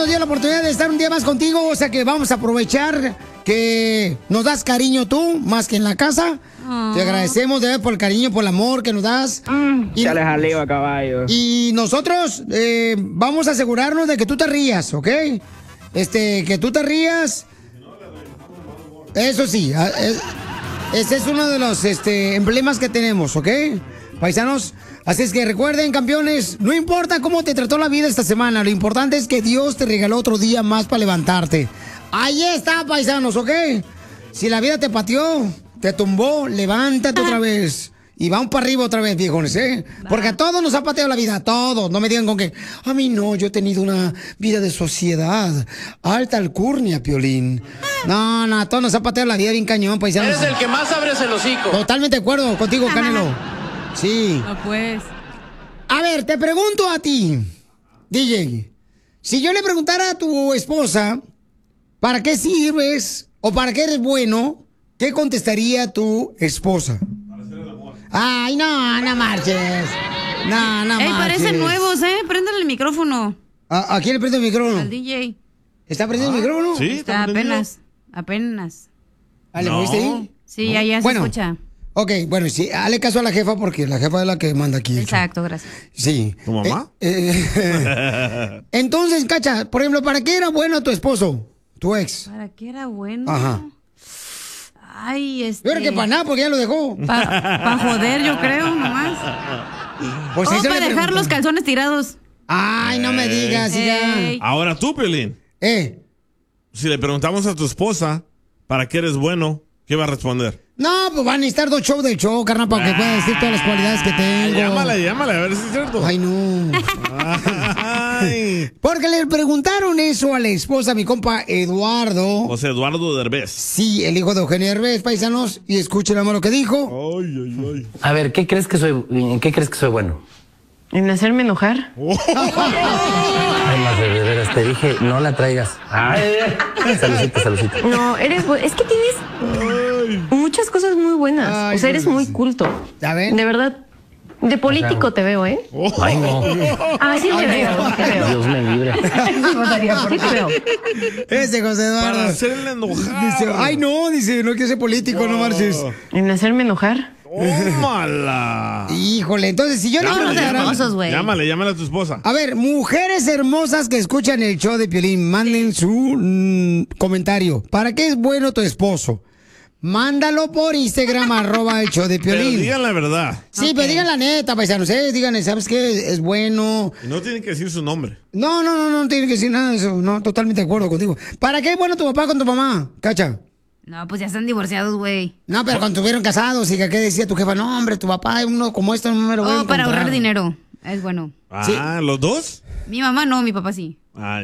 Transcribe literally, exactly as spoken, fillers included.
nos dio la oportunidad de estar un día más contigo, o sea que vamos a aprovechar que nos das cariño tú, más que en la casa. Oh. Te agradecemos de ver por el cariño, por el amor que nos das. Mm, y, ya les jaleo a caballo. Y nosotros eh, vamos a asegurarnos de que tú te rías, ¿ok? Este, que tú te rías. Eso sí, es, ese es uno de los este, emblemas que tenemos, ¿ok? Paisanos, así es que recuerden, campeones, no importa cómo te trató la vida esta semana, lo importante es que Dios te regaló otro día más para levantarte. Ahí está, paisanos, ¿ok? Si la vida te pateó, te tumbó, levántate otra vez. Y vamos para arriba otra vez, viejones, ¿eh? Porque a todos nos ha pateado la vida, a todos. No me digan con que, a mí no, yo he tenido una vida de sociedad, alta alcurnia, Piolín. No, no, a todos nos ha pateado la vida bien cañón, paisanos. Eres el que más abres el hocico. Totalmente de acuerdo contigo, Canelo. Sí. No, pues. A ver, te pregunto a ti, D J. Si yo le preguntara a tu esposa, ¿para qué sirves o para qué eres bueno? ¿Qué contestaría tu esposa? Ay, no, no marches. No, no Ey, marches. parecen nuevos, ¿eh? Préndale el micrófono. ¿A, a quién le prende el micrófono? Al D J. ¿Está prendiendo ah, el micrófono? Sí, está apenas, apenas. ¿Ah, le moviste ahí? Sí, no. Allá se bueno, escucha. Ok, bueno, sí, hazle caso a la jefa porque la jefa es la que manda aquí. Exacto, gracias. Sí. ¿Tu mamá? Eh, eh, entonces, Cacha, por ejemplo, ¿para qué era bueno tu esposo, tu ex? ¿Para qué era bueno? Ajá. Ay, este... Yo creo que para nada, porque ya lo dejó. Para pa joder, yo creo, nomás. Pues o para dejar los calzones tirados. Ay, no me digas, ya. Ahora tú, Piolín. Eh. Si le preguntamos a tu esposa, ¿para qué eres bueno? ¿Qué va a responder? No, pues van a necesitar dos shows del show, carnal, para que pueda decir todas las cualidades que tengo. Llámala, llámala, a ver si es cierto. Ay, no. Ay. Porque le preguntaron eso a la esposa, mi compa Eduardo. José Eduardo Derbez. Sí, el hijo de Eugenio Derbez, paisanos. Y escuchen lo que dijo. Ay, ay, ay. A ver, ¿qué crees que soy, ¿en qué crees que soy bueno? En hacerme enojar. Oh. Ay, más de veras, te dije, no la traigas. Ay, salucita, salucita. No, eres bu- es que tienes ay. muchas cosas muy buenas. Ay, o sea, eres muy culto. ¿Ya ven? De verdad. De político o sea, te veo, ¿eh? Ay, no. Ah, sí te veo, sí te veo. Dios me libre. Sí te veo. Ese José Eduardo. Para hacerle enojar. Dice, ay, no, dice, no quiero ser político, oh. no marches. En hacerme enojar. ¡Tómala! Híjole, entonces si yo le llámale, preguntara... hermosos, güey. Llámale, llámale a tu esposa. A ver, mujeres hermosas que escuchan el show de Piolín, manden su mm, comentario. ¿Para qué es bueno tu esposo? Mándalo por Instagram, arroba el show de Piolín. Pero digan la verdad. Sí, okay. Pero digan la neta, paisanos, ¿eh? Díganle, ¿sabes qué? Es bueno. Y no tienen que decir su nombre. No, no, no, no tienen que decir nada de eso. No, totalmente de acuerdo contigo. ¿Para qué es bueno tu papá con tu mamá, Cacha? No, pues ya están divorciados, güey. No, pero cuando estuvieron casados, y que ¿qué decía tu jefa? No, hombre, tu papá es uno como este, no me lo voy a Oh, para encontrar. ahorrar dinero. Es bueno. Ah, ¿sí? ¿Los dos? Mi mamá no, mi papá sí. Ah,